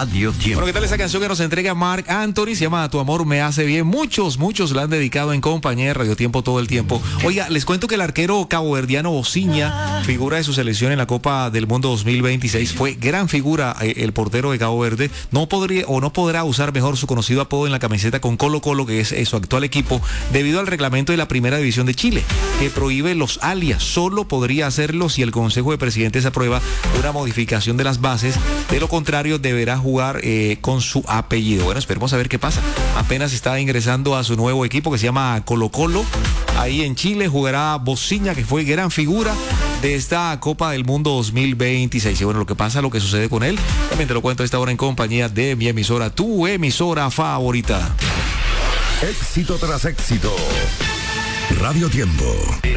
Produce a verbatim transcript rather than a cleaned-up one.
Radio Tiempo. Bueno, ¿qué tal esa canción que nos entrega Marc Anthony? Se llama Tu amor me hace bien. Muchos, muchos la han dedicado en compañía de Radio Tiempo todo el tiempo. Oiga, les cuento que el arquero caboverdiano Bociña, figura de su selección en la Copa del Mundo dos mil veintiséis, fue gran figura. Eh, el portero de Cabo Verde no podría o no podrá usar mejor su conocido apodo en la camiseta con Colo Colo, que es eh, su actual equipo, debido al reglamento de la Primera División de Chile, que prohíbe los alias. Solo podría hacerlo si el Consejo de Presidentes aprueba una modificación de las bases. De lo contrario, deberá jugar eh, con su apellido. Bueno, esperemos a ver qué pasa. Apenas está ingresando a su nuevo equipo que se llama Colo Colo. Ahí en Chile jugará Bociña, que fue gran figura de esta Copa del Mundo dos mil veintiséis. Y bueno, lo que pasa, lo que sucede con él, también te lo cuento a esta hora en compañía de mi emisora, tu emisora favorita. Éxito tras éxito. Radio Tiempo.